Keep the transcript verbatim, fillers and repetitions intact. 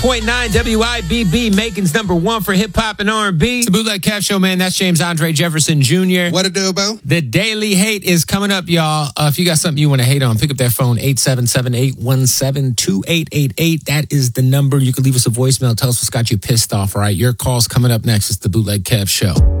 point nine W I B B, Macon's number one for hip hop and R and B. It's the Bootleg Kev Show, man. That's James Andre Jefferson Junior What it do, Bo? The Daily Hate is coming up, y'all. Uh, if you got something you want to hate on, pick up that phone, eight seven seven, eight one seven, two eight eight eight. That is the number. You can leave us a voicemail. Tell us what's got you pissed off, all right? Your call's coming up next. It's the Bootleg Kev Show.